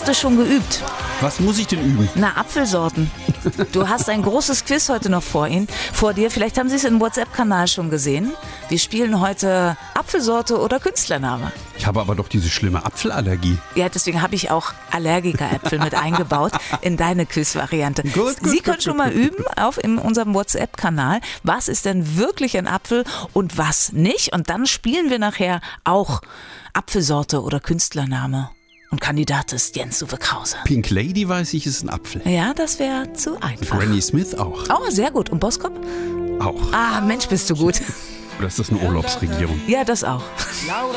hast du schon geübt? Was muss ich denn üben? Na, Apfelsorten. Du hast ein großes Quiz heute noch vor dir. Vielleicht haben Sie es im WhatsApp-Kanal schon gesehen. Wir spielen heute Apfelsorte oder Künstlername. Ich habe aber doch diese schlimme Apfelallergie. Ja, deswegen habe ich auch Allergikeräpfel mit eingebaut in deine Quiz-Variante. Sie können schon mal üben in unserem WhatsApp-Kanal. Was ist denn wirklich ein Apfel und was nicht? Und dann spielen wir nachher auch Apfelsorte oder Künstlername. Und Kandidat ist Jens-Uwe Krause. Pink Lady weiß ich, ist ein Apfel. Ja, das wäre zu einfach. Granny Smith auch. Oh, sehr gut. Und Boskop? Auch. Ah, Mensch, bist du gut. Oder ist das eine Urlaubsregierung? Ja, das auch.